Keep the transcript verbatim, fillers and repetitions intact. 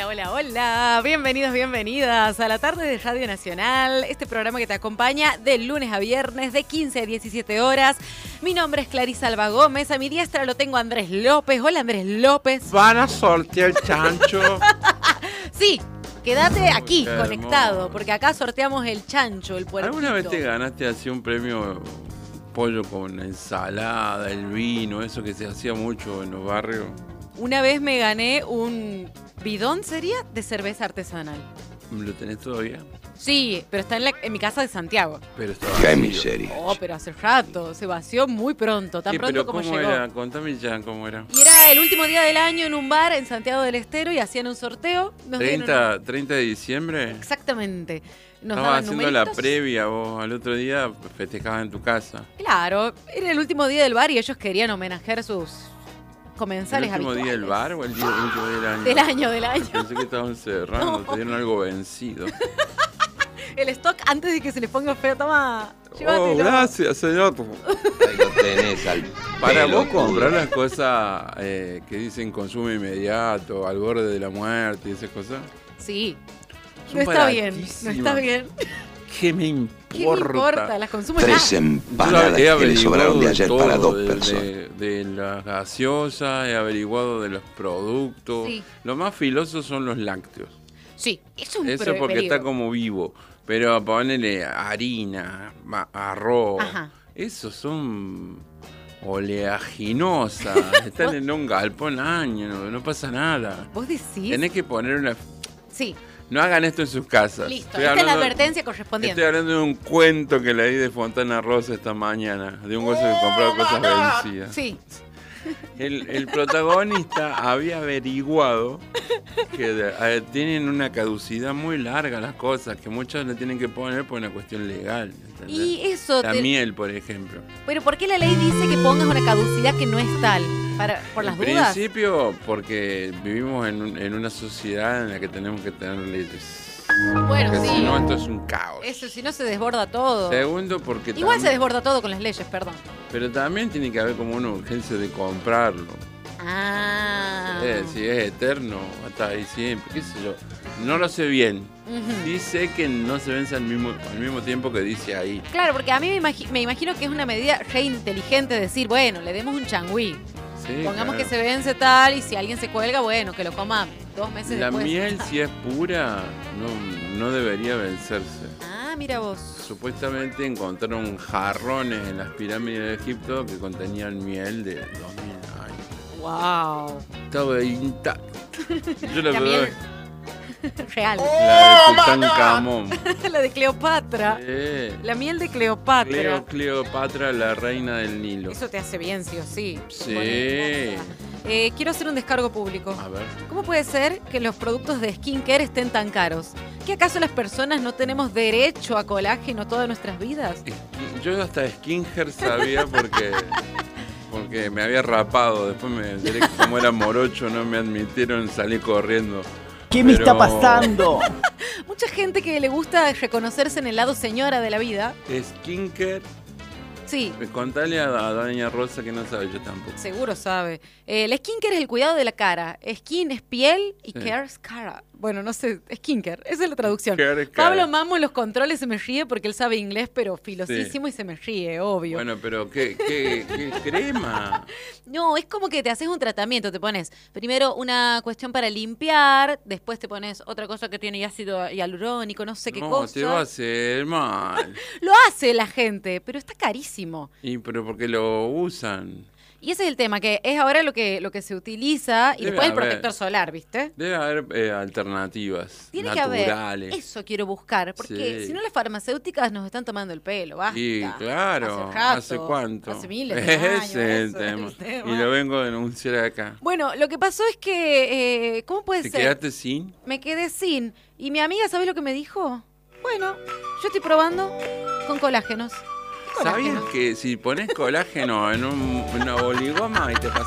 hola, hola. Bienvenidos, bienvenidas a la tarde de Radio Nacional, este programa que te acompaña de lunes a viernes de quince a diecisiete horas. Mi nombre es Clarisa Alba Gómez, a mi diestra lo tengo Andrés López. Hola, Andrés López. Van a sortear el chancho. Sí, quédate aquí Qué conectado, hermoso. porque acá sorteamos el chancho, el puerquito. ¿Alguna vez te ganaste así un premio pollo con ensalada, el vino, eso que se hacía mucho en los barrios? Una vez me gané un bidón, ¿sería? De cerveza artesanal. ¿Lo tenés todavía? Sí, pero está en, la- en mi casa de Santiago. Pero está Qué vacío. miseria. Oh, pero hace rato, se vació muy pronto, tan ¿Qué, pronto pero como cómo llegó. era? Contame ya cómo era. Y era el último día del año en un bar en Santiago del Estero y hacían un sorteo. Nos dieron ¿treinta, treinta de diciembre? un- Exactamente. Nos Estabas daban haciendo la numeritos. previa vos, al otro día festejabas en tu casa. Claro, era el último día del bar y ellos querían homenajear sus ¿El comensales último habituales. día del bar o el, día, el último día del año? Del año, del año. Pensé que estaban cerrando, No. te dieron algo vencido. El stock antes de que se les ponga feo, toma, Oh, llévatelo. gracias, señor. Ahí lo tenés al Para vos pelotudo. comprar las cosas eh, que dicen consumo inmediato, al borde de la muerte y esas cosas. Sí, Son no está bien, no baratísimas. está bien. ¿Qué me importa? ¿Qué me importa? Las consumo Tres ya. empanadas Yo he que le sobraron de de ayer todo, para dos de, personas. de, de las gaseosas, he averiguado de los productos. Sí. Lo más filoso son los lácteos. Sí, eso es un Eso pre- porque peligro. está como vivo. Pero ponele harina, ma- arroz. Ajá. Esos son oleaginosas. Están en un galpón año, no, no pasa nada. ¿Vos decís? Tenés que poner una... Sí, No hagan esto en sus casas. listo. Estoy Esta es la hablando- advertencia correspondiente. Estoy hablando de un cuento que leí de Fontana Rosa esta mañana, de un gozo que compraba cosas vencidas. Sí, El, el protagonista había averiguado que de- eh, tienen una caducidad muy larga las cosas, que muchos le tienen que poner por una cuestión legal. ¿entendés? y eso... La te- miel, por ejemplo. Pero ¿por qué la ley dice que pongas una caducidad que no es tal? Para, ¿Por las en dudas? principio, porque vivimos en, un- en una sociedad en la que tenemos que tener leyes. Bueno, Porque sí. si no, esto es un caos. Eso, si no se desborda todo. Segundo, porque Igual se también- desborda todo con las leyes, perdón. pero también tiene que haber como una urgencia de comprarlo. Ah. Eh, si es eterno, hasta ahí siempre, qué sé yo. No lo sé bien. Ujú. Dice que no se vence al mismo, al mismo tiempo que dice ahí. Claro, porque a mí me, imagi- me imagino que es una medida re inteligente decir, bueno, le demos un changüí. Sí, Pongamos claro. que se vence tal y si alguien se cuelga, bueno, que lo coma dos meses La después. miel, si es pura, no, no debería vencerse. Ah, mira vos. Supuestamente encontraron jarrones en las pirámides de Egipto que contenían miel de dos mil años. Wow. Estaba intacto. Yo la La verdad, miel real. la de Tutankamón. La de Cleopatra. Eh, La miel de Cleopatra. Cleo, Cleopatra, la reina del Nilo. Eso te hace bien, sí o sí. Sí. Bueno, eh, quiero hacer un descargo público. A ver. ¿Cómo puede ser que los productos de skincare estén tan caros? ¿Que acaso las personas no tenemos derecho a colágeno todas nuestras vidas? Esqui- Yo hasta Skinger sabía porque porque me había rapado. Después me enteré que como era morocho no me admitieron salir corriendo. ¿Qué me Pero- está pasando? Mucha gente que le gusta reconocerse en el lado señora de la vida. Skincare, Sí, contale a, a Doña Rosa que no sabe, yo tampoco. seguro sabe. Eh, el skincare es el cuidado de la cara. Skin es piel y Sí. care es cara. Bueno, no sé, skincare, esa es la traducción. Care es cara. Pablo Mamo en los controles se me ríe porque él sabe inglés, pero filosísimo y se me ríe, obvio. Bueno, pero ¿qué, qué, qué crema? No, es como que te haces un tratamiento, te pones primero una cuestión para limpiar, después te pones otra cosa que tiene ácido hialurónico, no sé qué No, cosa. te va a hacer mal. Lo hace la gente, pero está carísimo. Y pero porque lo usan. Y ese es el tema, que es ahora lo que, lo que se utiliza y Debe después el haber. protector solar, ¿viste? Debe haber eh, alternativas Tiene que naturales. haber. Eso quiero buscar, porque Sí. si no las farmacéuticas nos están tomando el pelo, basta. Y claro, Hace rato, ¿hace cuánto? hace miles de años, Ese es el ese es tema. el tema. Y lo vengo a denunciar acá. Bueno, lo que pasó es que, eh, ¿cómo puede ¿Te ser? quedaste sin? Me quedé sin. Y mi amiga, ¿sabes lo que me dijo? Bueno, yo estoy probando con colágenos. ¿Sabías Colágeno. que si pones colágeno en un- una boligoma y te pasas